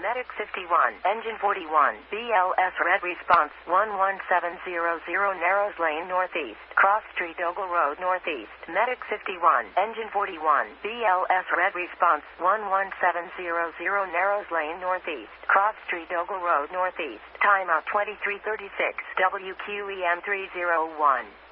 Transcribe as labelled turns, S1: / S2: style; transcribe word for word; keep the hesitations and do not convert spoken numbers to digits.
S1: Medic fifty-one, Engine forty-one, B L S Red Response one one seven zero zero Narrows Lane Northeast, Cross Street Ogle Road Northeast. Medic fifty-one, Engine forty-one, B L S Red Response one one seven zero zero Narrows Lane Northeast, Cross Street Ogle Road Northeast. Timeout twenty-three thirty-six, W Q E M three oh one.